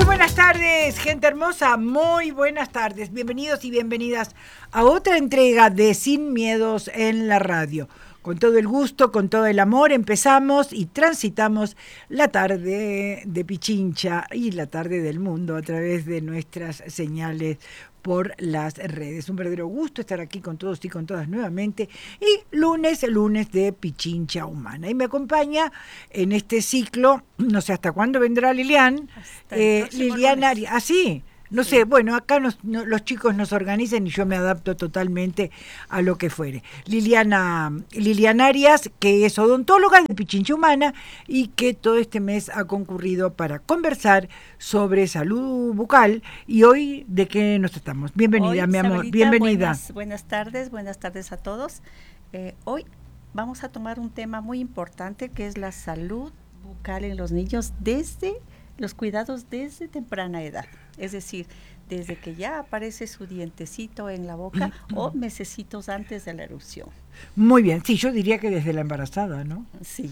Muy buenas tardes, gente hermosa, muy buenas tardes. Bienvenidos y bienvenidas a otra entrega de Sin Miedos en la Radio. Con todo el gusto, con todo el amor, empezamos y transitamos la tarde de Pichincha y la tarde del mundo a través de nuestras señales por las redes. Un verdadero gusto estar aquí con todos y con todas nuevamente. Y lunes de Pichincha Humana. Y me acompaña en este ciclo, no sé hasta cuándo vendrá Lilian. Liliana Arias. ¿Ah, sí? No sé, bueno, acá los chicos nos organizan y yo me adapto totalmente a lo que fuere. Liliana Arias, que es odontóloga de Pichincha Humana y que todo este mes ha concurrido para conversar sobre salud bucal. Y hoy, ¿de qué nos tratamos? Bienvenida, mi amor, bienvenida. Buenas tardes a todos. Hoy vamos a tomar un tema muy importante que es la salud bucal en los niños desde los cuidados desde temprana edad. Es decir, desde que ya aparece su dientecito en la boca o mesecitos antes de la erupción. Muy bien, sí, yo diría que desde la embarazada, ¿no? Sí.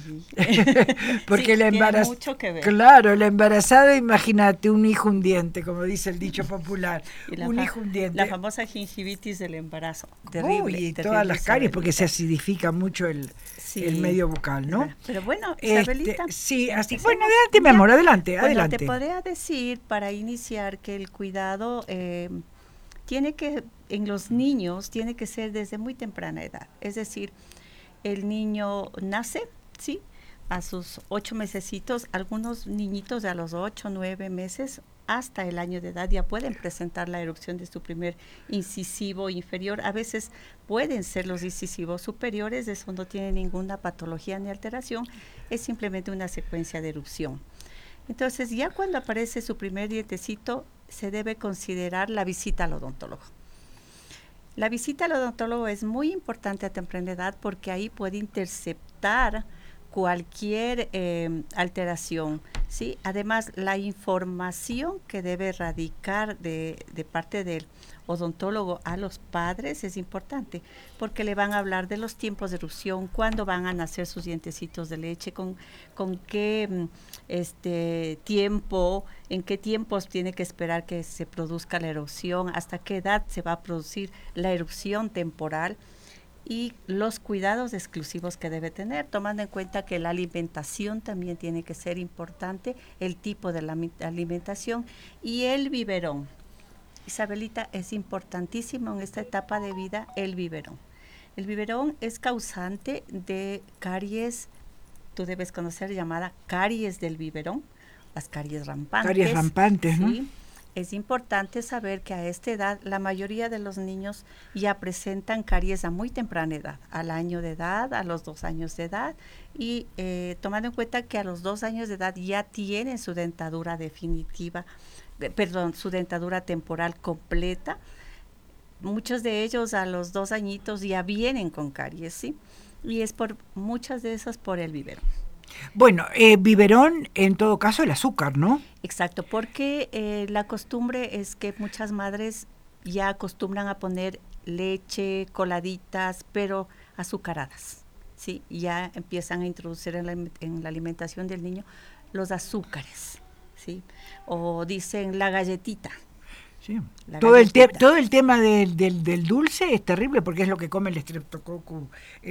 Porque sí, la tiene mucho que ver. Claro, la embarazada, imagínate, un hijo un diente, como dice el dicho popular, hijo un diente. La famosa gingivitis del embarazo, terrible. Y todas las caries, porque se acidifica mucho el medio bucal, ¿no? Pero bueno, Isabelita. Sí, así. Bueno, adelante, mi amor, adelante. Te podría decir, para iniciar, que el cuidado tiene que, en los niños, tiene que ser desde muy temprana edad. Es decir, el niño nace, ¿sí? A sus 8 mesecitos, algunos niñitos a los 8, 9 meses, hasta el año de edad ya pueden presentar la erupción de su primer incisivo inferior. A veces pueden ser los incisivos superiores, eso no tiene ninguna patología ni alteración, es simplemente una secuencia de erupción. Entonces, ya cuando aparece su primer dientecito, se debe considerar la visita al odontólogo. La visita al odontólogo es muy importante a temprana edad porque ahí puede interceptar cualquier alteración, ¿sí? Además, la información que debe radicar de parte del odontólogo a los padres es importante, porque le van a hablar de los tiempos de erupción, cuándo van a nacer sus dientecitos de leche, con qué tiempo, en qué tiempos tiene que esperar que se produzca la erupción, hasta qué edad se va a producir la erupción temporal, y los cuidados exclusivos que debe tener, tomando en cuenta que la alimentación también tiene que ser importante, el tipo de la alimentación y el biberón. Isabelita, es importantísimo en esta etapa de vida el biberón. El biberón es causante de caries, tú debes conocer, llamada caries del biberón, las caries rampantes. Caries rampantes, ¿no? Sí. Es importante saber que a esta edad la mayoría de los niños ya presentan caries a muy temprana edad, al año de edad, a los 2 años de edad, y tomando en cuenta que a los 2 años de edad ya tienen su dentadura definitiva, su dentadura temporal completa. Muchos de ellos a los 2 añitos ya vienen con caries, ¿sí? Y es por muchas de esas por el biberón. Bueno, biberón, en todo caso, el azúcar, ¿no? Exacto, porque la costumbre es que muchas madres ya acostumbran a poner leche, coladitas, pero azucaradas, ¿sí? Ya empiezan a introducir en la alimentación del niño los azúcares, ¿sí? O dicen la galletita. Sí. Todo el tema del dulce es terrible porque es lo que come el estreptococo.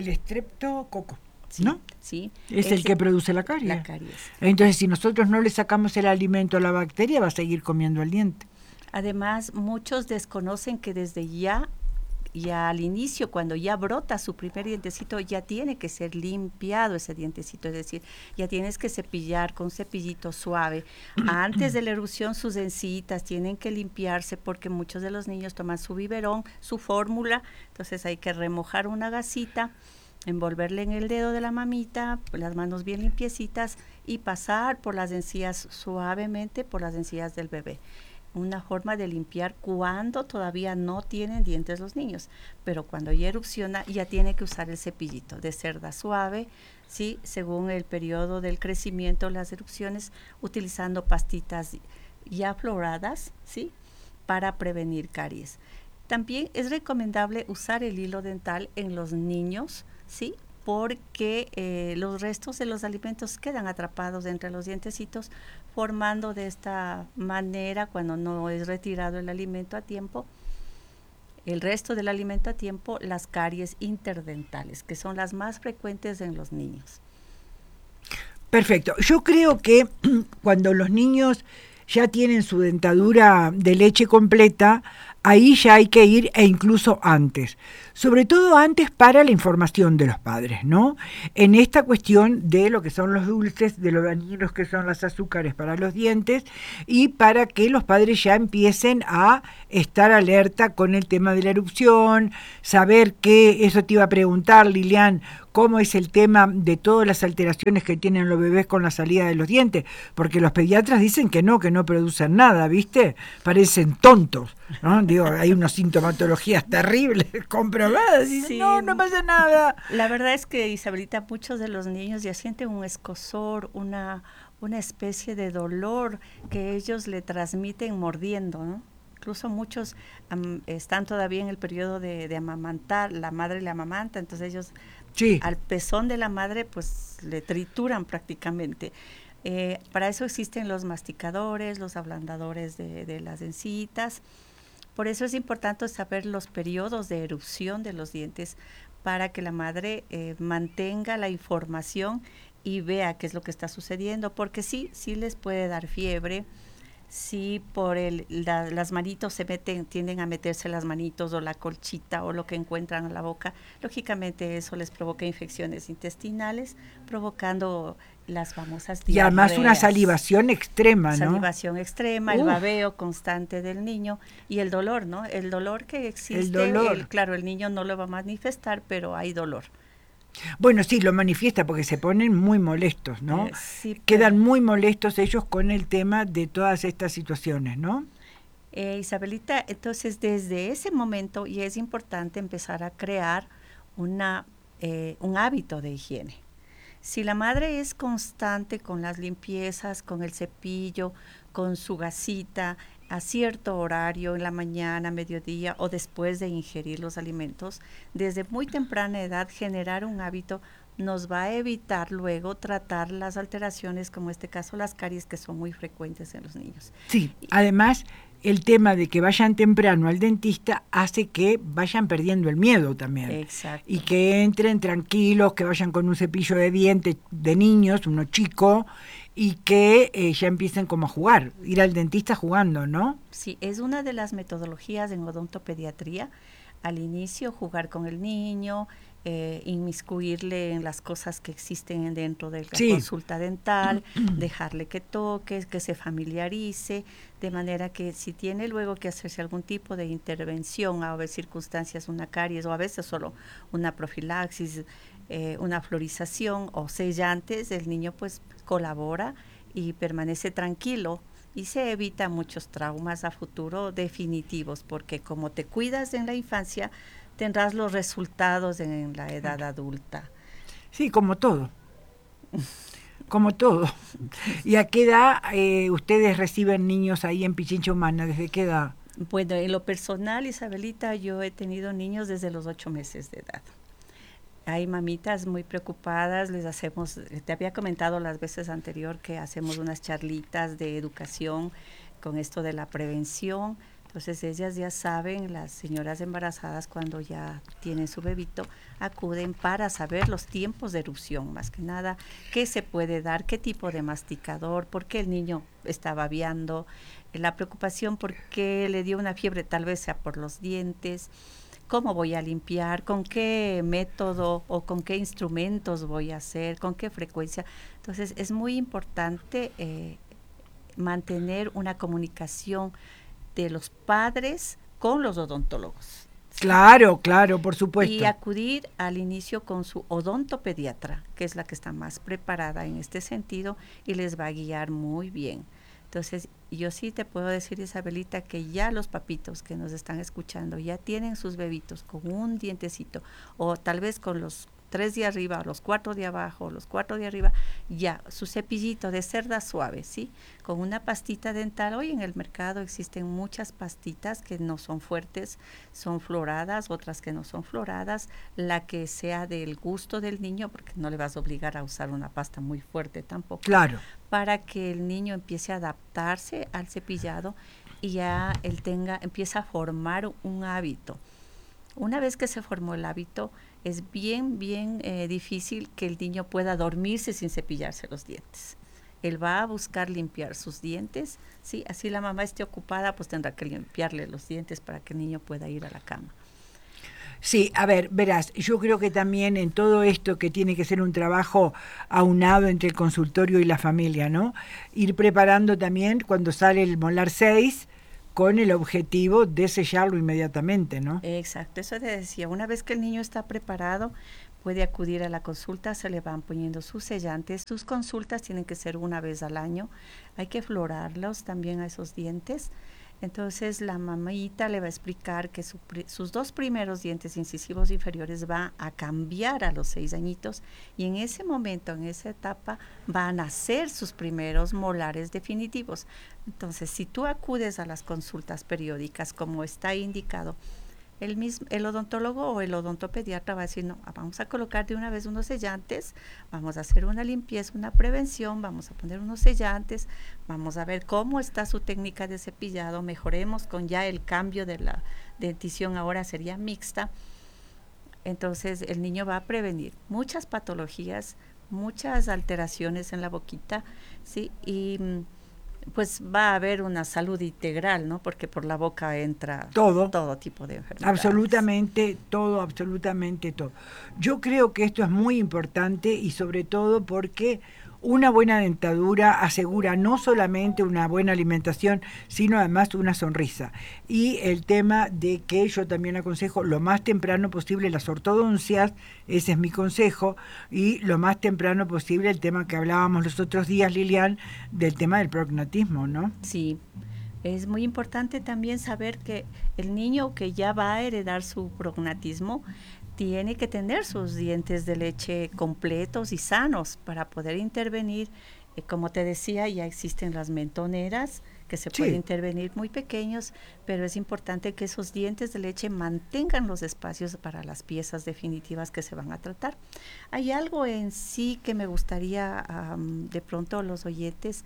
Sí, ¿no? Sí. Es el que produce la caries. La caries. Entonces, si nosotros no le sacamos el alimento a la bacteria, va a seguir comiendo el diente. Además, muchos desconocen que desde ya al inicio, cuando ya brota su primer dientecito, ya tiene que ser limpiado ese dientecito, es decir, ya tienes que cepillar con un cepillito suave. Antes de la erupción, sus encías tienen que limpiarse porque muchos de los niños toman su biberón, su fórmula, entonces hay que remojar una gasita, envolverle en el dedo de la mamita, las manos bien limpiecitas y pasar por las encías suavemente, por las encías del bebé. Una forma de limpiar cuando todavía no tienen dientes los niños, pero cuando ya erupciona ya tiene que usar el cepillito de cerda suave, ¿sí? Según el periodo del crecimiento de las erupciones, utilizando pastitas ya floradas, ¿sí? Para prevenir caries. También es recomendable usar el hilo dental en los niños, ¿sí? porque los restos de los alimentos quedan atrapados entre los dientecitos, formando de esta manera, cuando no es retirado el alimento a tiempo, el resto del alimento a tiempo, las caries interdentales, que son las más frecuentes en los niños. Perfecto. Yo creo que cuando los niños ya tienen su dentadura de leche completa, ahí ya hay que ir, e incluso antes. Sobre todo antes para la información de los padres, ¿no? En esta cuestión de lo que son los dulces, de los dañinos que son los azúcares para los dientes, y para que los padres ya empiecen a estar alerta con el tema de la erupción, saber que, eso te iba a preguntar, Lilian, cómo es el tema de todas las alteraciones que tienen los bebés con la salida de los dientes, porque los pediatras dicen que no producen nada, ¿viste? Parecen tontos, ¿no? Digo, hay unas sintomatologías terribles, comprobadas, y dicen, Sí. no pasa nada. La verdad es que, Isabelita, muchos de los niños ya sienten un escozor, una especie de dolor que ellos le transmiten mordiendo, ¿no? Incluso muchos están todavía en el periodo de amamantar, la madre le amamanta, entonces ellos Sí. al pezón de la madre pues le trituran prácticamente. Para eso existen los masticadores, los ablandadores de las encitas. Por eso es importante saber los periodos de erupción de los dientes para que la madre mantenga la información y vea qué es lo que está sucediendo, porque sí les puede dar fiebre. Si por las manitos tienden a meterse las manitos o la colchita o lo que encuentran en la boca, lógicamente eso les provoca infecciones intestinales, provocando las famosas diarreas. Y además una salivación extrema, ¿no? Salivación extrema, el babeo constante del niño y el dolor, ¿no? El dolor que existe, el dolor. Claro, el niño no lo va a manifestar, pero hay dolor. Bueno, sí, lo manifiesta porque se ponen muy molestos, ¿no? Sí, quedan muy molestos ellos con el tema de todas estas situaciones, ¿no? Isabelita, entonces desde ese momento ya es importante empezar a crear un hábito de higiene. Si la madre es constante con las limpiezas, con el cepillo, con su gasita, a cierto horario, en la mañana, mediodía o después de ingerir los alimentos, desde muy temprana edad generar un hábito nos va a evitar luego tratar las alteraciones, como en este caso las caries, que son muy frecuentes en los niños. Sí, además el tema de que vayan temprano al dentista hace que vayan perdiendo el miedo también. Exacto. Y que entren tranquilos, que vayan con un cepillo de dientes de niños, uno chico, y que ya empiecen como a jugar, ir al dentista jugando, ¿no? Sí, es una de las metodologías en odontopediatría. Al inicio, jugar con el niño, inmiscuirle en las cosas que existen dentro de la consulta dental, dejarle que toque, que se familiarice, de manera que si tiene luego que hacerse algún tipo de intervención, a veces circunstancias, una caries o a veces solo una profilaxis, una florización o sellantes, el niño pues colabora y permanece tranquilo y se evita muchos traumas a futuro definitivos, porque como te cuidas en la infancia, tendrás los resultados en la edad adulta. Sí, como todo. Como todo. ¿Y a qué edad ustedes reciben niños ahí en Pichincha Humana? ¿Desde qué edad? Bueno, en lo personal, Isabelita, yo he tenido niños desde los 8 meses de edad. Hay mamitas muy preocupadas, les hacemos, te había comentado las veces anterior que hacemos unas charlitas de educación con esto de la prevención. Entonces ellas ya saben, las señoras embarazadas cuando ya tienen su bebito, acuden para saber los tiempos de erupción, más que nada, qué se puede dar, qué tipo de masticador, por qué el niño está babeando, la preocupación por qué le dio una fiebre, tal vez sea por los dientes, cómo voy a limpiar, con qué método o con qué instrumentos voy a hacer, con qué frecuencia. Entonces es muy importante mantener una comunicación de los padres con los odontólogos. Claro, claro, por supuesto. Y acudir al inicio con su odontopediatra, que es la que está más preparada en este sentido y les va a guiar muy bien. Entonces, yo sí te puedo decir, Isabelita, que ya los papitos que nos están escuchando ya tienen sus bebitos con un dientecito o tal vez con los 3 de arriba, los 4 de abajo, los 4 de arriba, ya, su cepillito de cerda suave, ¿sí? Con una pastita dental. Hoy en el mercado existen muchas pastitas que no son fuertes, son floradas, otras que no son floradas, la que sea del gusto del niño, porque no le vas a obligar a usar una pasta muy fuerte tampoco. Claro. Para que el niño empiece a adaptarse al cepillado y ya él empieza a formar un hábito. Una vez que se formó el hábito, es bien difícil que el niño pueda dormirse sin cepillarse los dientes. Él va a buscar limpiar sus dientes, ¿sí? Así la mamá esté ocupada, pues tendrá que limpiarle los dientes para que el niño pueda ir a la cama. Sí, a ver, verás, yo creo que también en todo esto que tiene que ser un trabajo aunado entre el consultorio y la familia, ¿no? Ir preparando también cuando sale el molar 6 con el objetivo de sellarlo inmediatamente, ¿no? Exacto, eso te decía, una vez que el niño está preparado, puede acudir a la consulta, se le van poniendo sus sellantes. Sus consultas tienen que ser una vez al año, hay que florarlos también a esos dientes. Entonces la mamita le va a explicar que sus 2 primeros dientes incisivos inferiores va a cambiar a los 6 añitos y en ese momento, en esa etapa, van a nacer sus primeros molares definitivos. Entonces, si tú acudes a las consultas periódicas como está indicado, el odontólogo o el odontopediatra va a decir, no, vamos a colocar de una vez unos sellantes, vamos a hacer una limpieza, una prevención, vamos a poner unos sellantes, vamos a ver cómo está su técnica de cepillado, mejoremos con ya el cambio de la dentición, ahora sería mixta. Entonces el niño va a prevenir muchas patologías, muchas alteraciones en la boquita, ¿sí? Y pues va a haber una salud integral, ¿no? Porque por la boca entra todo tipo de enfermedades. Absolutamente todo, absolutamente todo. Yo creo que esto es muy importante y sobre todo porque una buena dentadura asegura no solamente una buena alimentación, sino además una sonrisa. Y el tema de que yo también aconsejo lo más temprano posible las ortodoncias, ese es mi consejo, y lo más temprano posible el tema que hablábamos los otros días, Lilian, del tema del prognatismo, ¿no? Sí, es muy importante también saber que el niño que ya va a heredar su prognatismo tiene que tener sus dientes de leche completos y sanos para poder intervenir. Como te decía, ya existen las mentoneras que se pueden intervenir muy pequeños, pero es importante que esos dientes de leche mantengan los espacios para las piezas definitivas que se van a tratar. Hay algo en sí que me gustaría de pronto los oyentes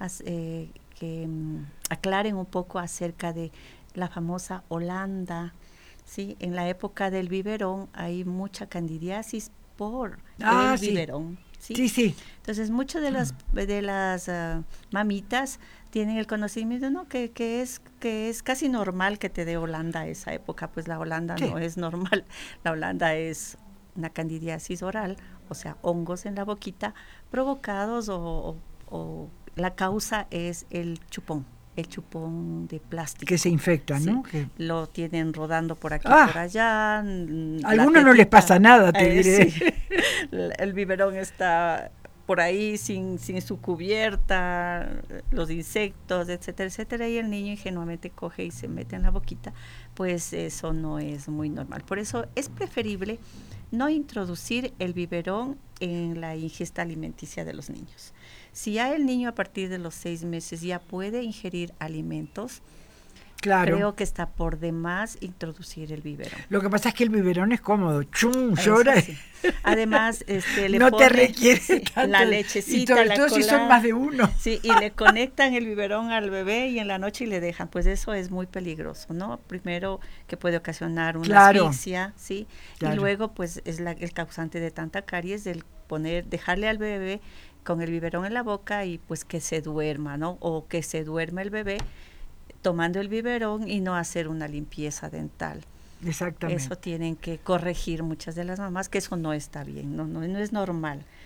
que aclaren un poco acerca de la famosa Holanda. Sí, en la época del biberón hay mucha candidiasis por el biberón. ¿Sí? Sí. Entonces, muchas de las mamitas tienen el conocimiento, ¿no? que es casi normal que te dé Holanda a esa época. Pues la Holanda no es normal. La Holanda es una candidiasis oral, o sea, hongos en la boquita provocados o la causa es el chupón de plástico. Que se infecta, sí, ¿no? Que lo tienen rodando por aquí, por allá. A algunos no les pasa nada, te diré. Sí. El biberón está por ahí sin su cubierta, los insectos, etcétera, etcétera, y el niño ingenuamente coge y se mete en la boquita, pues eso no es muy normal. Por eso es preferible no introducir el biberón en la ingesta alimenticia de los niños. Si ya el niño a partir de los 6 meses ya puede ingerir alimentos, creo que está por demás introducir el biberón. Lo que pasa es que el biberón es cómodo, llora. Sí. Además, le no pone, te requiere tanto, la lechecita, y sobre todo si son más de uno. Sí, y le conectan el biberón al bebé y en la noche le dejan. Pues eso es muy peligroso, ¿no? Primero que puede ocasionar una asfixia, ¿sí? Y luego pues es el causante de tanta caries del dejarle al bebé con el biberón en la boca y pues que se duerma, ¿no? O que se duerma el bebé tomando el biberón y no hacer una limpieza dental. Exactamente. Eso tienen que corregir muchas de las mamás, que eso no está bien, no es normal.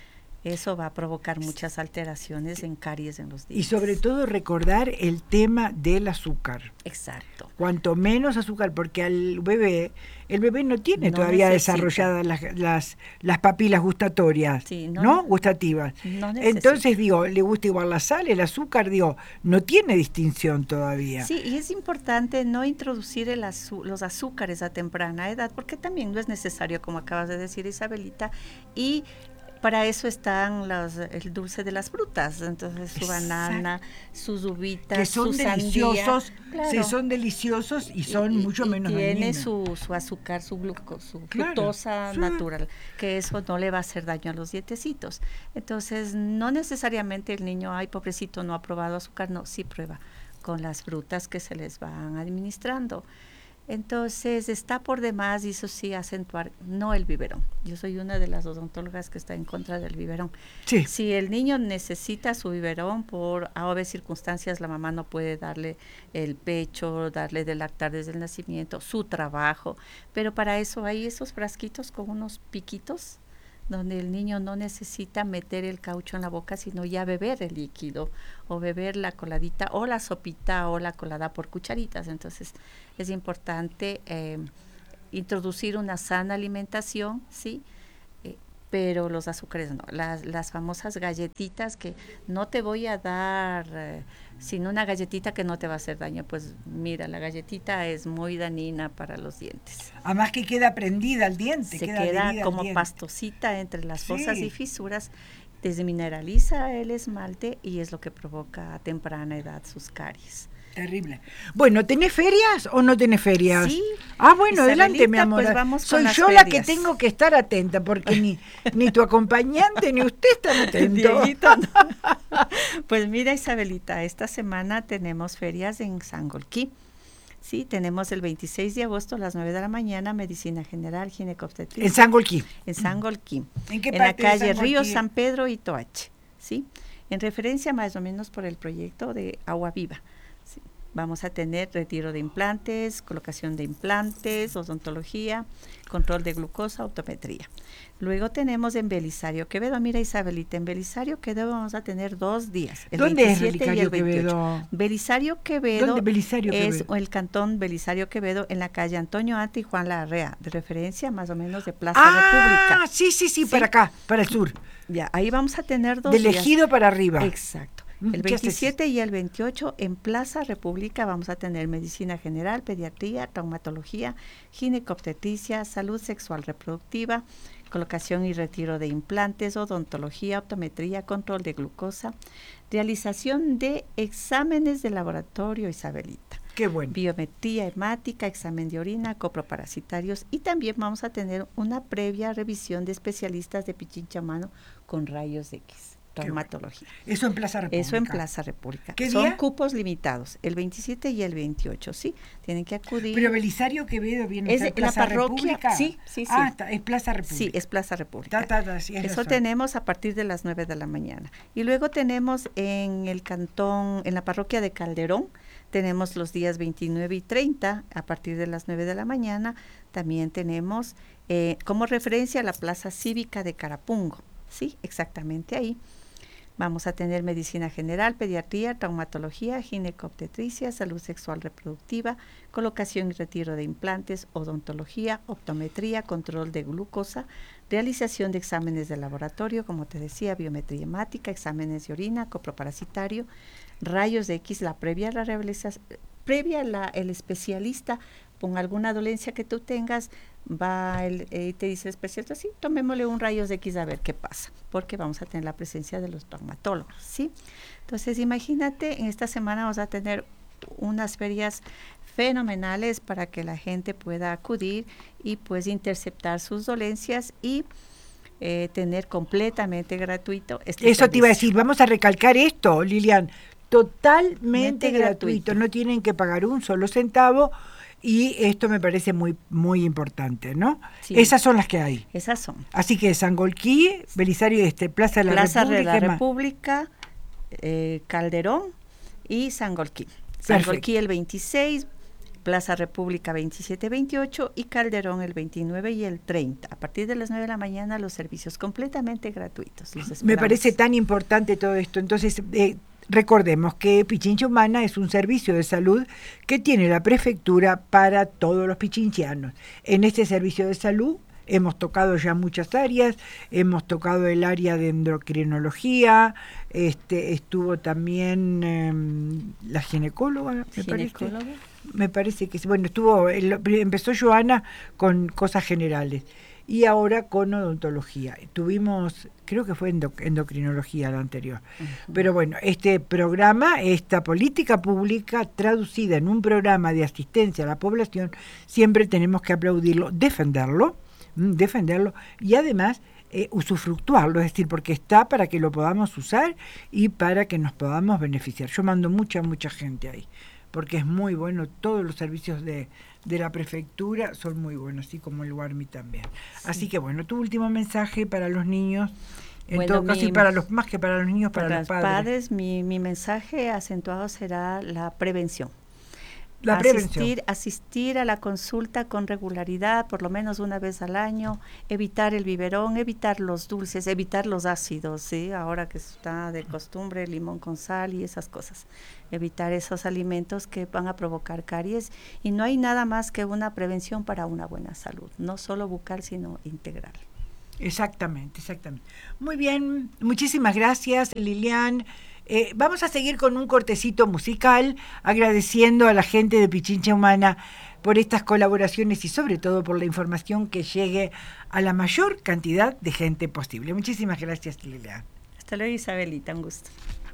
Eso va a provocar muchas alteraciones en caries en los dientes. Y sobre todo recordar el tema del azúcar. Exacto. Cuanto menos azúcar, porque el bebé no tiene todavía desarrolladas las papilas gustatorias, sí, ¿no? Gustativas. No Entonces, le gusta igual la sal, el azúcar, no tiene distinción todavía. Sí, y es importante no introducir los azúcares a temprana edad, porque también no es necesario, como acabas de decir, Isabelita, y para eso están el dulce de las frutas, entonces su banana, sus uvitas, que son su deliciosos, sandía, claro. Sí, son deliciosos y son mucho menos tiene dañinos. su azúcar, su claro, fructosa natural, que eso no le va a hacer daño a los dientecitos. Entonces, no necesariamente el niño, ay, pobrecito, no ha probado azúcar, no, sí prueba con las frutas que se les van administrando. Entonces, está por demás, y eso sí, acentuar, no el biberón. Yo soy una de las odontólogas que está en contra del biberón. Sí. Si el niño necesita su biberón, por a veces circunstancias la mamá no puede darle el pecho, darle de lactar desde el nacimiento, su trabajo, pero para eso hay esos frasquitos con unos piquitos, donde el niño no necesita meter el caucho en la boca, sino ya beber el líquido, o beber la coladita, o la sopita, o la colada por cucharitas. Entonces, es importante introducir una sana alimentación, ¿sí? Pero los azúcares no, las famosas galletitas que no te voy a dar, sino una galletita que no te va a hacer daño. Pues mira, la galletita es muy dañina para los dientes. Además que queda prendida al diente. Se queda como pastosita entre las fosas y fisuras, desmineraliza el esmalte y es lo que provoca a temprana edad sus caries. Terrible. Bueno, ¿tenés ferias o no tenés ferias? Sí. Ah, bueno, adelante, mi amor. Pues vamos Soy con yo las la ferias. que tengo que estar atenta, porque ni tu acompañante ni usted están atentos. Dieguito, no. Pues mira, Isabelita, esta semana tenemos ferias en Sangolquí. Sí, tenemos el 26 de agosto a las 9 de la mañana, Medicina General, Ginecobstetricia. En Sangolquí. En Sangolquí. ¿En qué en parte la calle de Sangolquí? Río San Pedro y Toache. ¿Sí? En referencia más o menos por el proyecto de Agua Viva. ¿Sí? Vamos a tener retiro de implantes, colocación de implantes, odontología, control de glucosa, optometría. Luego tenemos en Belisario Quevedo. Mira, Isabelita, en Belisario Quevedo vamos a tener 2 días. El ¿Dónde 27 es Belisario y el 28. Quevedo? Belisario Quevedo. ¿Dónde Belisario es Quevedo? el cantón Belisario Quevedo, en la calle Antonio Ante y Juan Larrea, de referencia más o menos de Plaza República. Sí, para acá, para el sur. Ya, ahí vamos a tener 2 Del días. Ejido para arriba. Exacto. El 27 y el 28 en Plaza República vamos a tener medicina general, pediatría, traumatología, ginecobstetricia, salud sexual reproductiva, colocación y retiro de implantes, odontología, optometría, control de glucosa, realización de exámenes de laboratorio, Isabelita. Qué bueno. Biometría hemática, examen de orina, coproparasitarios, y también vamos a tener una previa revisión de especialistas de Pichincha Mano con rayos X. Traumatología. Eso en Plaza República. Eso en Plaza República. ¿Qué Son día? cupos limitados, el 27 y el 28, ¿sí? Tienen que acudir. Pero Belisario Quevedo viene Es a Plaza la parroquia, República. sí. Ah, es Plaza República. Sí, es Plaza República. Sí, Eso razón. tenemos a partir de las 9 de la mañana. Y luego tenemos en el cantón, en la parroquia de Calderón, tenemos los días 29 y 30 a partir de las 9 de la mañana. También tenemos como referencia la Plaza Cívica de Carapungo, sí, exactamente ahí. Vamos a tener medicina general, pediatría, traumatología, ginecobstetricia, salud sexual reproductiva, colocación y retiro de implantes, odontología, optometría, control de glucosa, realización de exámenes de laboratorio, como te decía, biometría hemática, exámenes de orina, coproparasitario, rayos de X, la previa a la realización, el especialista con alguna dolencia que tú tengas, va y te dice el especialista, sí, tomémosle un rayos de X a ver qué pasa, porque vamos a tener la presencia de los traumatólogos, ¿sí? Entonces, imagínate, en esta semana vamos a tener unas ferias fenomenales para que la gente pueda acudir y pues interceptar sus dolencias y tener completamente gratuito este Eso te iba a decir, vamos a recalcar esto, Lilian, totalmente gratuito, no tienen que pagar un solo centavo. Y esto me parece muy muy importante, ¿no? Sí. Esas son las que hay. Esas son. Así que Sangolquí, Belisario, Plaza de la República, Calderón y Sangolquí. Sangolquí el 26, Plaza República 27-28 y Calderón el 29 y el 30. A partir de las 9 de la mañana los servicios completamente gratuitos. Me parece tan importante todo esto. Entonces, recordemos que Pichincha Humana es un servicio de salud que tiene la prefectura para todos los pichinchianos. En este servicio de salud hemos tocado ya muchas áreas, hemos tocado el área de endocrinología, estuvo también la ginecóloga, me parece que sí. Bueno, empezó Joana con cosas generales y ahora con odontología. Tuvimos, creo que fue endocrinología la anterior. Uh-huh. Pero bueno, este programa, esta política pública traducida en un programa de asistencia a la población, siempre tenemos que aplaudirlo, defenderlo y además usufructuarlo, es decir, porque está para que lo podamos usar y para que nos podamos beneficiar. Yo mando mucha gente ahí, porque es muy bueno, todos los servicios de la prefectura son muy buenos, así como el Guarmi también. Sí. Así que bueno, tu último mensaje para los niños, en todo caso, y para los, más que para los niños, para los padres. Mi mensaje acentuado será la prevención. Asistir a la consulta con regularidad, por lo menos una vez al año, evitar el biberón, evitar los dulces, evitar los ácidos, ¿sí? Ahora que está de costumbre limón con sal y esas cosas, evitar esos alimentos que van a provocar caries, y no hay nada más que una prevención para una buena salud, no solo bucal sino integral. Exactamente. Muy bien, muchísimas gracias, Lilian. Vamos a seguir con un cortecito musical, agradeciendo a la gente de Pichincha Humana por estas colaboraciones y sobre todo por la información que llegue a la mayor cantidad de gente posible. Muchísimas gracias, Lilian. Hasta luego, Isabelita, un gusto.